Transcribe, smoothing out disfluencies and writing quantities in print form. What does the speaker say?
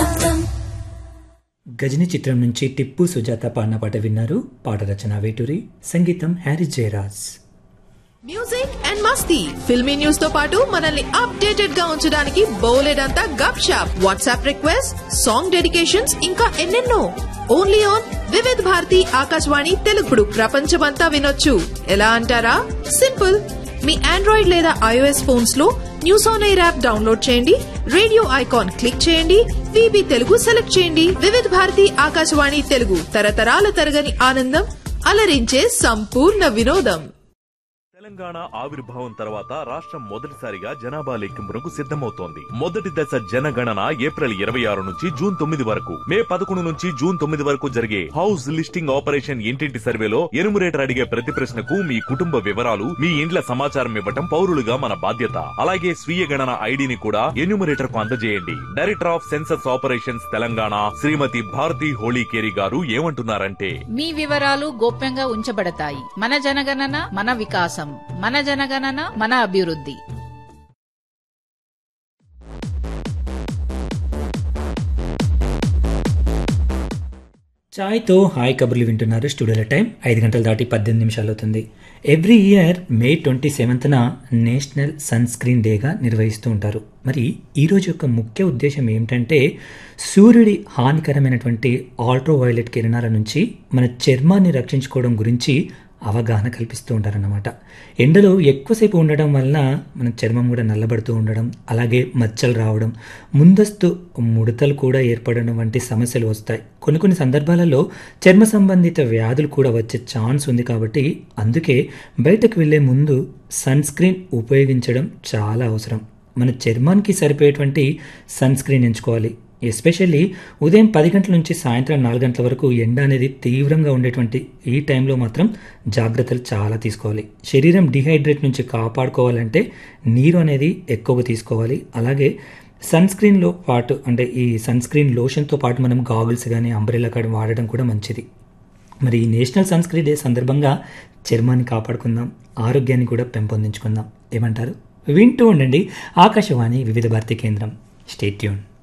గజని చిత్రం నుంచి టిప్పు సుజాత పాడిన పాట విన్నారు. పాట రచన వేటూరి, సంగీతం Harry Jayaraj. Music and Masti filmy news తో పాటు మనల్ని అప్డేటెడ్ గా ఉంచడానికి బోలెడంతా గప్ shop, WhatsApp request, song dedications, ఇంకా ఎన్నెన్నో. ఓన్లీ ఆన్ వివిధ్ భారతి ఆకాశవాణి తెలుగుడు ప్రపంచమంతా వినొచ్చు. ఎలా అంటారా? సింపుల్. మీ ఆండ్రాయిడ్ లేదా iOS ఫోన్స్ లో news on air app download చేయండి, రేడియో ఐకాన్ క్లిక్ చేయండి, విబి తెలుగు సెలెక్ట్ చేయండి. వివిధ భారతి ఆకాశవాణి తెలుగు, తరతరాల తరగని ఆనందం, అలరించే సంపూర్ణ వినోదం. తెలంగాణ ఆవిర్భావం తర్వాత రాష్ట్రం మొదటిసారిగా జనాభా లెక్కింపునకు సిద్ధమవుతోంది. మొదటి దశ జనగణన ఏప్రిల్ 26 నుంచి జూన్ 9 వరకు, మే 11 నుంచి జూన్ 9 వరకు జరిగే హౌస్ లిస్టింగ్ ఆపరేషన్ ఇంటింటి సర్వేలో ఎనుమరేటర్ అడిగే ప్రతి ప్రశ్నకు మీ కుటుంబ వివరాలు, మీ ఇండ్ల సమాచారం ఇవ్వటం పౌరులుగా మన బాధ్యత. అలాగే స్వీయ గణన ఐడిని కూడా ఎన్యూమరేటర్ కు అందజేయండి. Director of census operations Telangana శ్రీమతి భారతి హోళీకేరి గారు ఏమంటున్నారంటే, మీ వివరాలు గోప్యంగా ఉంచబడతాయి. మన జనగణన మన వికాసం, మన జనగణన మన అభివృద్ధి. ఛాయ్తో హాయ్ కబుర్లు వింటున్నారు. స్టూడియోల టైం 5 గంటలు దాటి 18 నిమిషాలు అవుతుంది. Every year May 27న national sun screen డేగా నిర్వహిస్తూ ఉంటారు. మరి ఈరోజు యొక్క ముఖ్య ఉద్దేశం ఏమిటంటే, సూర్యుడి హానికరమైనటువంటి అల్ట్రావైలెట్ కిరణాల నుంచి మన చర్మాన్ని రక్షించుకోవడం గురించి అవగాహన కల్పిస్తూ ఉంటారన్నమాట. ఎండలో ఎక్కువసేపు ఉండడం వల్ల మన చర్మం కూడా నల్లబడుతూ ఉండడం, అలాగే మచ్చలు రావడం, ముందస్తు ముడతలు కూడా ఏర్పడడం వంటి సమస్యలు వస్తాయి. కొన్ని సందర్భాలలో చర్మ సంబంధిత వ్యాధులు కూడా వచ్చే ఛాన్స్ ఉంది. కాబట్టి అందుకే బయటకు వెళ్ళే ముందు సన్ స్క్రీన్ ఉపయోగించడం చాలా అవసరం. మన చర్మానికి సరిపోయేటువంటి సన్ స్క్రీన్ ఎంచుకోవాలి. ఎస్పెషల్లీ ఉదయం 10 గంటల నుంచి సాయంత్రం 4 గంటల వరకు ఎండ అనేది తీవ్రంగా ఉండేటువంటి ఈ టైంలో మాత్రం జాగ్రత్తలు చాలా తీసుకోవాలి. శరీరం డిహైడ్రేట్ నుంచి కాపాడుకోవాలంటే నీరు అనేది ఎక్కువగా తీసుకోవాలి. అలాగే సన్ స్క్రీన్లో పాటు అంటే ఈ సన్ స్క్రీన్ లోషన్తో పాటు మనం గాగుల్స్ కానీ అంబ్రెల్లా కానీ వాడడం కూడా మంచిది. మరి ఈ నేషనల్ సన్ స్క్రీన్ డే సందర్భంగా చర్మాన్ని కాపాడుకుందాం, ఆరోగ్యాన్ని కూడా పెంపొందించుకుందాం. ఏమంటారు? వింటూ ఉండండి ఆకాశవాణి వివిధ భారతి కేంద్రం. Stay tune.